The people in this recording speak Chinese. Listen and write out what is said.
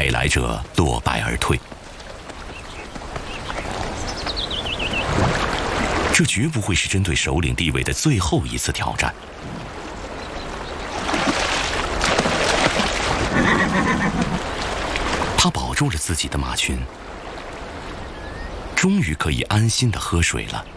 外来者落败而退。这绝不会是针对首领地位的最后一次挑战。他保住了自己的马群，终于可以安心地喝水了。